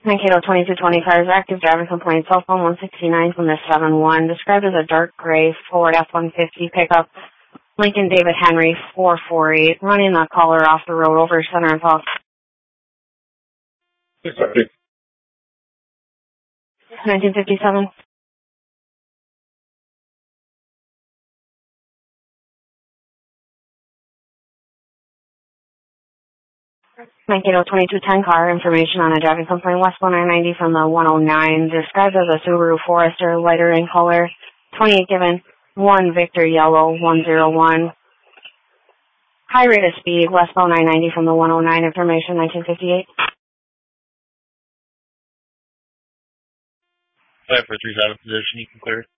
Mankato 2220 cars, active driving complaint, cell phone 169 from the 71, described as a dark gray Ford F-150 pickup, Lincoln David Henry 448, running the caller off the road over center and falls. 1957. Mankato 2210 car, information on a driving complaint, westbound I-90 from the 109, described as a Subaru Forester, lighter in color, 28 given, 1 Victor Yellow 101. High rate of speed, westbound I-90 from the 109, information 1958. 5 for 37 position, you can clear.